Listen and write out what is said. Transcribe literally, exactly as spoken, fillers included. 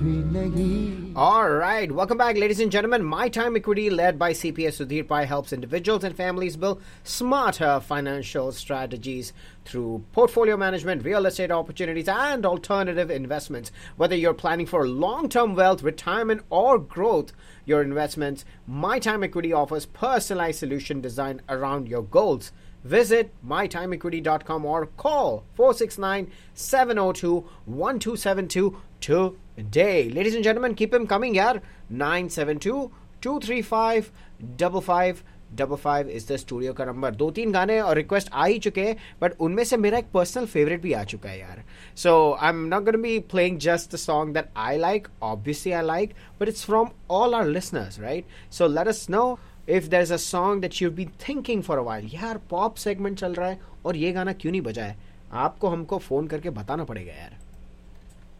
भी नहीं. All right, welcome back, ladies and gentlemen. My Time Equity, led by C P S Sudhir Pai, helps individuals and families build smarter financial strategies through portfolio management, real estate opportunities, and alternative investments. Whether you're planning for long-term wealth, retirement, or growth, your investments, My Time Equity offers personalized solution designed around your goals. Visit my time equity dot com or call four six nine, seven zero two, one two seven two today. Ladies and gentlemen, keep them coming, yaar. nine seven two, two three five, five five five five is the studio का number. दो तीन गाने और request आ ही चुके हैं, but उनमें से मेरा एक पर्सनल फेवरेट भी आ चुका है यार. So I'm not going to be playing just the song that I like. Obviously I like, but it's from all our listeners, right? So let us know if there's a song that you've been thinking for a while. यार pop segment चल रहा है और ये गाना क्यों नहीं बजा है. आपको हमको फोन करके बताना पड़ेगा यार.